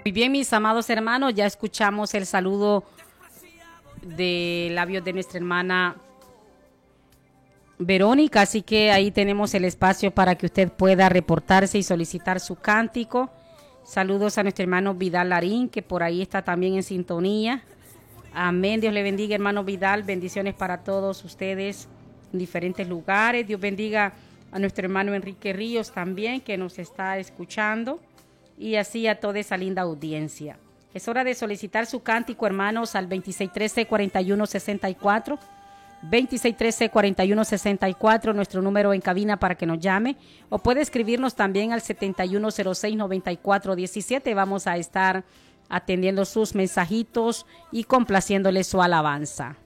Muy bien, mis amados hermanos, ya escuchamos el saludo de labios de nuestra hermana Verónica, así que ahí tenemos el espacio para que usted pueda reportarse y solicitar su cántico. Saludos a nuestro hermano Vidal Larín, que por ahí está también en sintonía. Amén. Dios le bendiga, hermano Vidal. Bendiciones para todos ustedes en diferentes lugares. Dios bendiga a nuestro hermano Enrique Ríos también, que nos está escuchando. Y así a toda esa linda audiencia. Es hora de solicitar su cántico, hermanos, al 2613-4164. 2613-4164, nuestro número en cabina para que nos llame. O puede escribirnos también al 7106-9417. Vamos a estar atendiendo sus mensajitos y complaciéndole su alabanza.